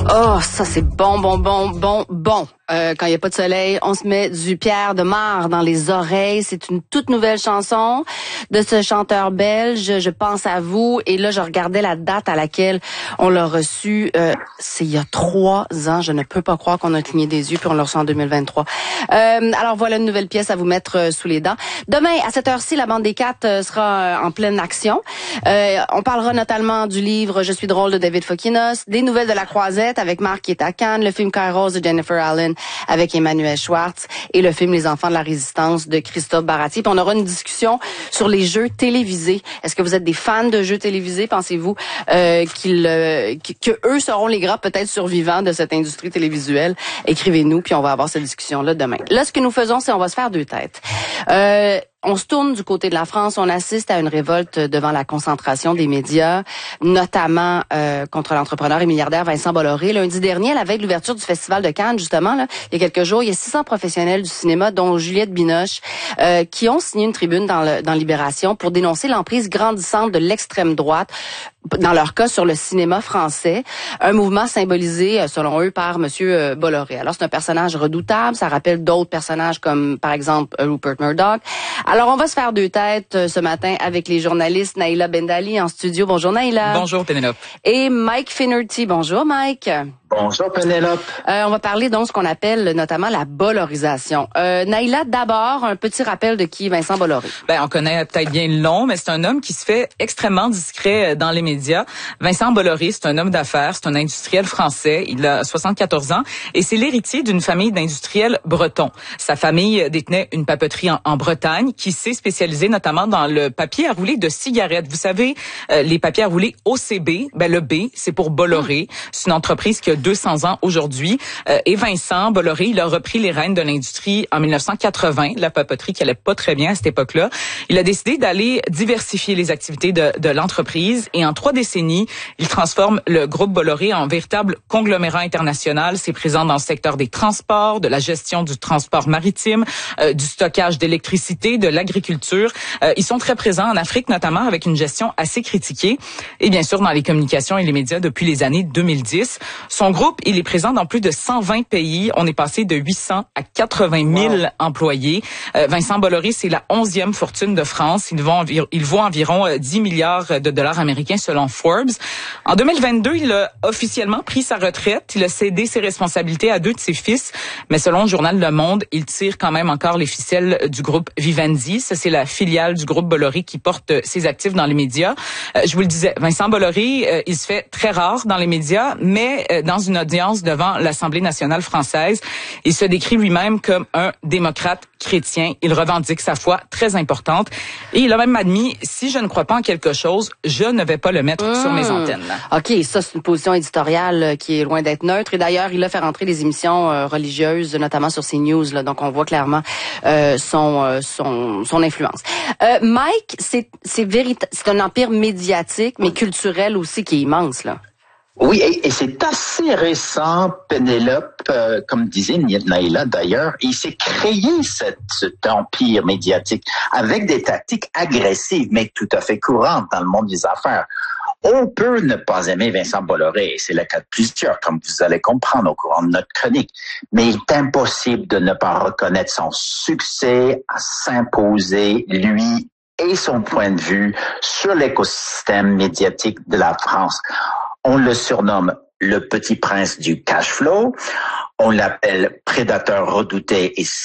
Oh, ça c'est bon. Quand il n'y a pas de soleil, on se met du Pierre Demar dans les oreilles. C'est une toute nouvelle chanson de ce chanteur belge. Je pense à vous. Et là, je regardais la date à laquelle on l'a reçu. C'est il y a 3 ans. Je ne peux pas croire qu'on a cligné des yeux puis on l'a reçu en 2023. Alors voilà une nouvelle pièce à vous mettre sous les dents. Demain, à cette heure-ci, la bande des 4 sera en pleine action. On parlera notamment du livre Je suis drôle de David Fokinos, des nouvelles de la Croisette avec Marc qui est à Cannes, le film Kairos de Jennifer Allen avec Emmanuel Schwartz et le film Les Enfants de la Résistance de Christophe Baratier. Puis on aura une discussion sur les jeux télévisés. Est-ce que vous êtes des fans de jeux télévisés? Pensez-vous que eux seront les grands peut-être survivants de cette industrie télévisuelle? Écrivez-nous, puis on va avoir cette discussion-là demain. Là, ce que nous faisons, c'est on va se faire 2 têtes. On se tourne du côté de la France. On assiste à une révolte devant la concentration des médias, notamment contre l'entrepreneur et milliardaire Vincent Bolloré. Lundi dernier, à la veille de l'ouverture du Festival de Cannes, justement, là, il y a quelques jours, il y a 600 professionnels du cinéma, dont Juliette Binoche, qui ont signé une tribune dans Libération pour dénoncer l'emprise grandissante de l'extrême droite, dans leur cas, sur le cinéma français. Un mouvement symbolisé, selon eux, par Monsieur Bolloré. Alors, c'est un personnage redoutable. Ça rappelle d'autres personnages comme, par exemple, Rupert Murdoch. Alors, on va se faire 2 têtes ce matin avec les journalistes Naïla Bendali en studio. Bonjour, Naïla. Bonjour, Pénélope. Et Mike Finnerty. Bonjour, Mike. Bonjour, Pénélope. On va parler donc de ce qu'on appelle notamment la bollorisation. Naïla, d'abord, un petit rappel de qui est Vincent Bolloré. On connaît peut-être bien le nom, mais c'est un homme qui se fait extrêmement discret dans les médias. Vincent Bolloré, c'est un homme d'affaires, c'est un industriel français. Il a 74 ans et c'est l'héritier d'une famille d'industriels bretons. Sa famille détenait une papeterie en Bretagne qui s'est spécialisée notamment dans le papier à rouler de cigarettes. Vous savez, les papiers à rouler OCB, le B, c'est pour Bolloré. C'est une entreprise qui a 200 ans aujourd'hui. Et Vincent Bolloré, il a repris les rênes de l'industrie en 1980, la papeterie qui allait pas très bien à cette époque-là. Il a décidé d'aller diversifier les activités de l'entreprise et en 3 décennies, il transforme le groupe Bolloré en véritable conglomérat international. C'est présent dans le secteur des transports, de la gestion du transport maritime, du stockage d'électricité, de l'agriculture. Ils sont très présents en Afrique, notamment avec une gestion assez critiquée et bien sûr dans les communications et les médias depuis les années 2010. Son groupe, il est présent dans plus de 120 pays. On est passé de 800 à 80 000 employés. Vincent Bolloré, c'est la 11e fortune de France. Il vaut environ 10 milliards de dollars américains selon Forbes. En 2022, il a officiellement pris sa retraite. Il a cédé ses responsabilités à 2 de ses fils. Mais selon le journal Le Monde, il tire quand même encore les ficelles du groupe Vivendi. Ça, c'est la filiale du groupe Bolloré qui porte ses actifs dans les médias. Je vous le disais, Vincent Bolloré, il se fait très rare dans les médias, mais dans une audience devant l'Assemblée nationale française, il se décrit lui-même comme un démocrate chrétien. Il revendique sa foi très importante et il a même admis, si je ne crois pas en quelque chose, je ne vais pas le mettre sur mes antennes. OK, ça c'est une position éditoriale qui est loin d'être neutre et d'ailleurs, il a fait rentrer des émissions religieuses, notamment sur CNews, là, donc on voit clairement son influence. Mike, c'est un empire médiatique mais culturel aussi qui est immense là. Oui, et c'est assez récent, Pénélope, comme disait Naïla d'ailleurs, il s'est créé cet empire médiatique avec des tactiques agressives, mais tout à fait courantes dans le monde des affaires. On peut ne pas aimer Vincent Bolloré, c'est le cas de plusieurs, comme vous allez comprendre au courant de notre chronique, mais il est impossible de ne pas reconnaître son succès à s'imposer, lui et son point de vue sur l'écosystème médiatique de la France. On le surnomme le petit prince du cash flow. On l'appelle prédateur redouté et